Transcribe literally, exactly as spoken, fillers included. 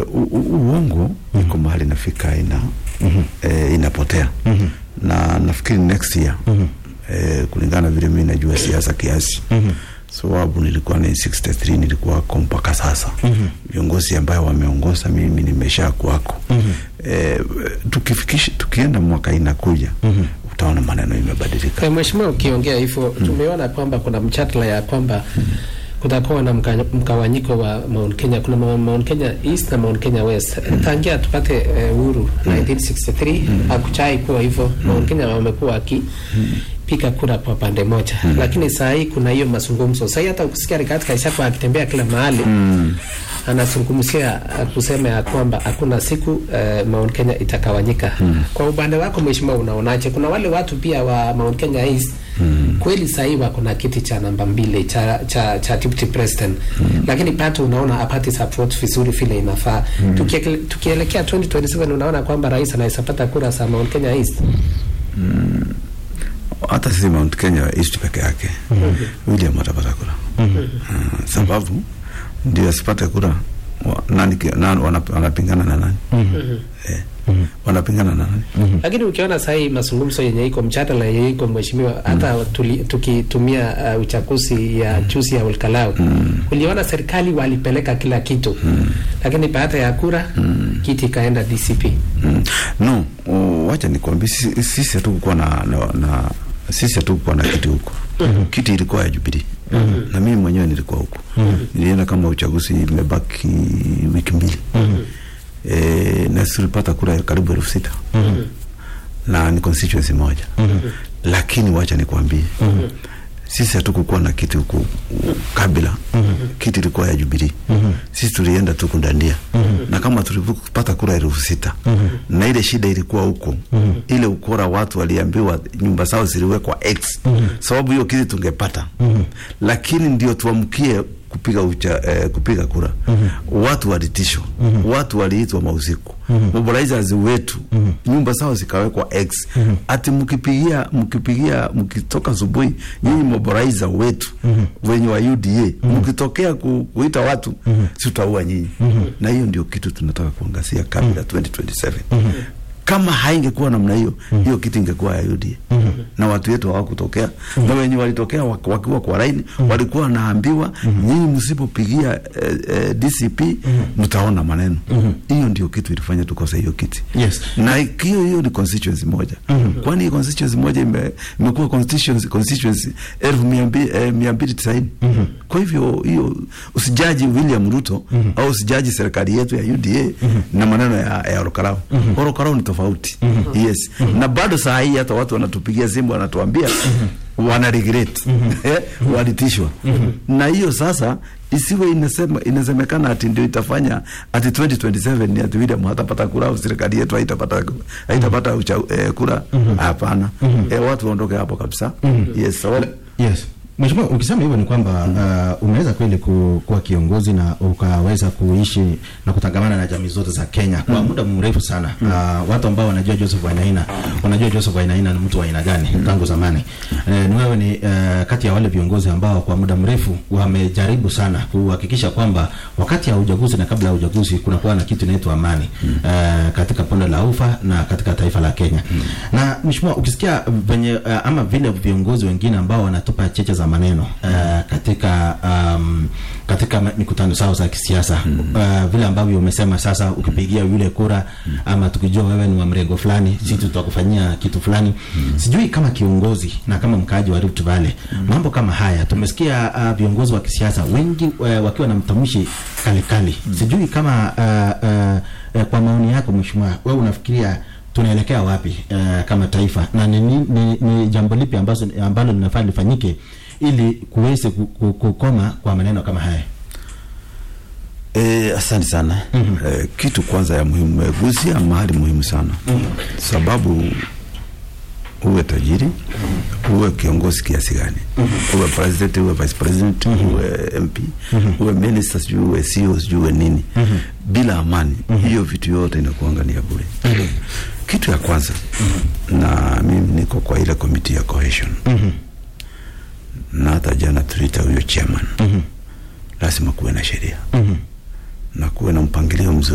uongo mm-hmm. iko mahali nafika ina mm-hmm. e, inapotea mm-hmm. na nafikiri next year mm-hmm. e, kulingana vile mimi najua siasa kiasi mm-hmm. sababu so, nilikuwa ni sixty-three nilikuwa mpaka sasa mm-hmm. viongozi ambao wameongoza mimi nimesha kuwako mm-hmm. e, tukifikisha tukienda mwaka inakuja mm-hmm. utaona maneno imebadilika. Mheshimiwa, ukiongea hivyo mm-hmm. tumeona kwamba kuna mchatla ya kwamba mm-hmm. kutakuwa na mka, mkawanyiko wa Mount Kenya. Kuna Mount Kenya East na Mount Kenya West. Mm. Tangia tupate uhuru uh, nineteen sixty-three mm. hakuchai kuwa hivyo. Mm. Mount Kenya wamekuwa aki mm. pika kura kwa pande moja. Mm. Lakini saa hii kuna hiyo mazungumzo. Sasa hata ukisikia Rigathi Gachagua akitembea kila mahali mm. anazungumzia kusema ya kwamba hakuna siku uh, Mount Kenya itakawanyika. Mm. Kwa upande wako Mheshimiwa, unaonaje? Kuna wale watu pia wa Mount Kenya East mm. kweli sasa hivi wako na kiti cha namba mbili cha cha, cha deputy president mm. lakini pato unaona apati support vizuri vile inafaa. Mm. Tukielekea tukielekea twenty twenty-seven unaona kwamba rais anaweza pata kura za Mount Kenya East. Mm. Hata si Mount Kenya East peke yake. Mm. William atapata kura. Mm. Uh, sababu ndio asipate kura nani nani wanapingana na nani? Mm-hmm. Eh. Mm-hmm. Wanapingana na nani? Mm-hmm. Lakini ukiona sasa hii mazungumzo yenye iko mjadala yenye iko Mheshimiwa hata mm-hmm. tukitumia uh, uchaguzi ya mm-hmm. juzi ya Olkalau mm-hmm. uliona serikali walipeleka kila kitu mm-hmm. lakini baada ya kura mm-hmm. kiti kaenda D C P. Mm-hmm. No, uh, wacha nikwambie sisi hatukuwa na, na, na sisi hatukuwa na kitu huko. Mm-hmm. Kiti ilikuwa ya Jubilee. Mm-hmm. Na mimi mwenyewe nilikuwa huko. Mm-hmm. Nilienda kama uchaguzi imebaki wiki mbili. Mm-hmm. Eh, na tulipata kura karibu elfu sita. Mm-hmm. Na ni constituency moja. Mm-hmm. Lakini wacha nikwambie. Mm-hmm. Sisi hatukuwa na kitu huko kabila. Mm-hmm. Kiti ilikuwa ya Jubilee. Mm-hmm. Sisi tulienda tu kundandia. Mm-hmm. Na kama tulipata kura elfu sita. Mm-hmm. Na ile shida ilikuwa huko. Mm-hmm. Ile ukora watu waliambiwa nyumba zao ziliwekwa X. Mm-hmm. Sababu hiyo kiti tungepata. Mm-hmm. Lakini ndio tuamkie kupiga ucha, eh, kupiga kura. Mm-hmm. Watu walitishwa. Mm-hmm. Watu waliitwa mausiku. Mm-hmm. Mobilizers wetu mm-hmm. nyumba zao zikawekwa X. Mm-hmm. Ati mkipigia mkipigia mkitoka asubuhi nyinyi mobilizer wetu mm-hmm. wenye wa U D A mm-hmm. mkitokea ku, kuita watu mm-hmm. sitaua nyinyi. Mm-hmm. Na hiyo ndio kitu tunataka kuangazia kabla mm-hmm. twenty twenty-seven. Mm-hmm. Kama haingekuwa namna hiyo mm-hmm. hiyo kitu ingekuwa ya U D A. Mm-hmm. Na watu wetu hawakutokea. Mm-hmm. Na wenye walitokea wakiwa kwa line mm-hmm. walikuwa wanaambiwa mm-hmm. nyinyi msipopigia eh, eh, D C P mm-hmm. mtaona maneno. Mm-hmm. Hiyo ndio kitu ilifanya tukose hiyo kiti. Yes. Na hiyo hiyo ni constituency moja. Mm-hmm. Kwani constituency moja ime, imekuwa constituency constituency elfu mia mbili tisaini. Mm-hmm. Kwa hivyo hiyo usijaji William Ruto mm-hmm. au usijaji serikali yetu ya U D A mm-hmm. na maneno ya ya Olkalau. Mm-hmm. Olkalau ni tofauti. Mm-hmm. Yes. Mm-hmm. Na bado saa hii hata watu wanatupigia simu wanatuambia mm-hmm. wana regret. Mm-hmm. Walitishwa. Mm-hmm. Na hiyo sasa isiwe inasema inasemekana ati ndio itafanya ati twenty twenty-seven ni ati William hatapata kura au serikali yetu haitapata haitapata mm-hmm. eh, kura. Hapana. Mm-hmm. Eh, watu waondoke hapo kabisa. Mm-hmm. Yes. So, yes. Mheshimiwa, ukisema hivyo ni kwamba uh, unaweza kweli ku, kuwa kiongozi na ukaweza kuishi na kutangamana na jamii zote za Kenya kwa mm. muda mrefu sana. Mm. Uh, watu ambao wanajua Joseph Wainaina, wanajua Joseph Wainaina ni mtu wa aina gani mm. tangu zamani. Uh, ni wewe ni uh, kati ya wale viongozi ambao kwa muda mrefu wamejaribu sana kuhakikisha kwamba wakati ya uchaguzi na kabla ya uchaguzi kuna kuwa na kitu inaitwa amani mm. uh, katika ponde la ufa na katika taifa la Kenya. Mm. Na Mheshimiwa, ukisikia venye uh, ama vile viongozi wengine ambao wanatupa cheche za maneno uh, katika um, katika mikutano sawa za kisiasa mm. uh, vile ambavyo umesema sasa ukipigia yule kura mm. ama tukijua wewe ni wa mrengo fulani mm. sisi tutakufanyia kitu fulani mm. sijui kama kiongozi na kama mkaaji wa Rift Valley mm. mambo kama haya tumesikia uh, viongozi wa kisiasa wengi uh, wakiwa na mtamshi kali kali mm. sijui kama uh, uh, uh, kwa maoni yako Mheshimiwa, wewe unafikiria tunaelekea wapi uh, kama taifa na ni, ni, ni, ni jambo lipi ambazo ambalo linafaa lifanyike ili kuweze kukoma kwa maneno kama haya? Eh, asante sana. Mm-hmm. Eh, kitu kwanza ya muhimu gusia mahali muhimu sana. Mm-hmm. Sababu uwe tajiri, mm-hmm. uwe kiongozi kiasi gani, mm-hmm. uwe president, uwe vice president, mm-hmm. uwe M P, mm-hmm. uwe minister, uwe C E O, uwe nini, mm-hmm. bila amani, mm-hmm. hiyo vitu yote inakuangania bure. Mm-hmm. Kitu ya kwanza, mm-hmm. na mimi niko kwa ile committee ya cohesion. Mm-hmm. Na hata jana tulita huyo chairman. Mm-hmm. Lazima kuwe na sheria. Mm-hmm. Na kuwe na mpangilio mzuri.